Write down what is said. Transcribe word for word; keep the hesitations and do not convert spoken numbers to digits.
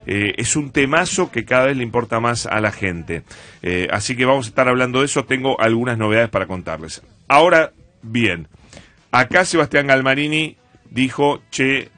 Eh, es un temazo que cada vez le importa más a la gente. Eh, así que vamos a estar hablando de eso. Tengo algunas novedades para contarles. Ahora, bien. Acá Sebastián Galmarini dijo, che,